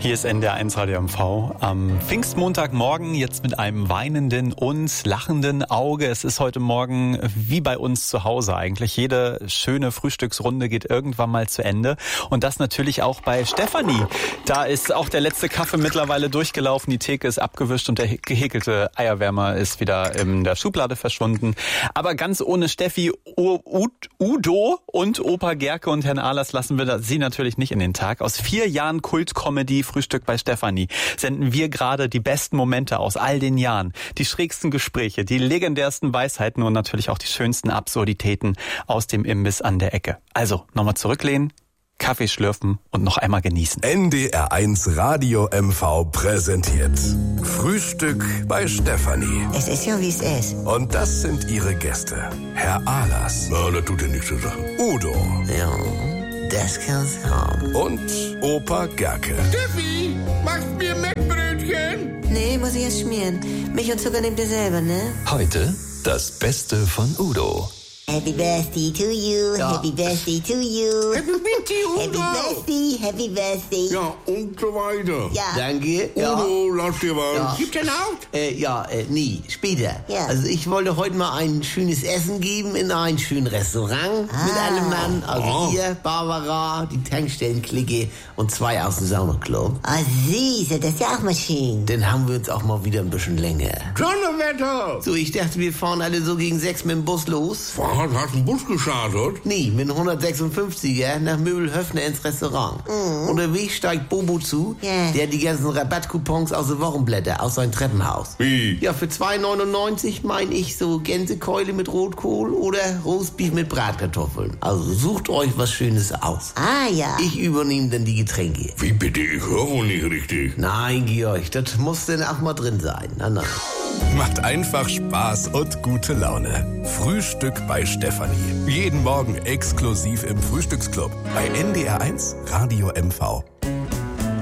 Hier ist NDR1 Radio MV am Pfingstmontagmorgen, jetzt mit einem weinenden und lachenden Auge. Es ist heute Morgen wie bei uns zu Hause eigentlich. Jede schöne Frühstücksrunde geht irgendwann mal zu Ende. Und das natürlich auch bei Stefanie. Da ist auch der letzte Kaffee mittlerweile durchgelaufen, die Theke ist abgewischt und der gehäkelte Eierwärmer ist wieder in der Schublade verschwunden. Aber ganz ohne Steffi, Udo und Opa Gerke und Herrn Ahlers lassen wir sie natürlich nicht in den Tag. Aus 4 Jahren Kultcomedy Frühstück bei Stefanie senden wir gerade die besten Momente aus all den Jahren. Die schrägsten Gespräche, die legendärsten Weisheiten und natürlich auch die schönsten Absurditäten aus dem Imbiss an der Ecke. Also, nochmal zurücklehnen, Kaffee schlürfen und noch einmal genießen. NDR1 Radio MV präsentiert Frühstück bei Stefanie. Es ist ja, wie es ist. Und das sind ihre Gäste. Herr Ahlers. Ja, das tut ja nichts zur Sache. Udo. Ja, das kann's haben. Und Opa Gerke. Steffi, machst mir Mettbrötchen? Nee, muss ich erst schmieren. Milch und Zucker nehmt ihr selber, ne? Heute das Beste von Udo. Happy birthday to you, Ja. happy birthday to you. Happy Birthday, Happy Udo. birthday, happy birthday. Ja, und so weiter. Ja. Danke. Ja. Udo, lass dir was. Ja. Gibt's denn auch? Nie, später. Ja. Also ich wollte heute mal ein schönes Essen geben in ein schönes Restaurant mit einem Mann. Also ihr, Barbara, die Tankstellenklicke und 2 aus dem Saunaclub. Oh, süß, das ist ja auch mal schön. Dann haben wir uns auch mal wieder ein bisschen länger. Donnerwetter. So, ich dachte, wir fahren alle so gegen 6 mit dem Bus los. Was, hast du einen Bus gestartet? Nee, mit einem 156er nach Möbelhöfner ins Restaurant. Unterwegs steigt Bobo zu, Ja. der hat die ganzen Rabattcoupons aus den Wochenblätter aus seinem Treppenhaus. Wie? Ja, für 2,99 meine ich so Gänsekeule mit Rotkohl oder Roastbeef mit Bratkartoffeln. Also sucht euch was Schönes aus. Ah, ja. Ich übernehme dann die Getränke. Wie bitte? Ich höre wohl nicht richtig. Nein, Georg, das muss denn auch mal drin sein. Nein. Macht einfach Spaß und gute Laune. Frühstück bei Stefanie. Jeden Morgen exklusiv im Frühstücksclub bei NDR1 Radio MV.